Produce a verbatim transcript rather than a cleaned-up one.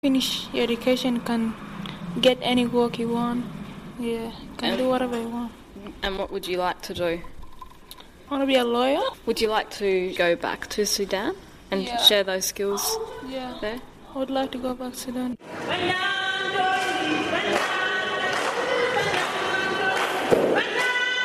Finish your education, can get any work you want. Yeah, can And- do whatever you want. And what would you like to do? I want to be a lawyer. Would you like to go back to Sudan and Yeah. share those skills Yeah, there? I would like to go back to Sudan.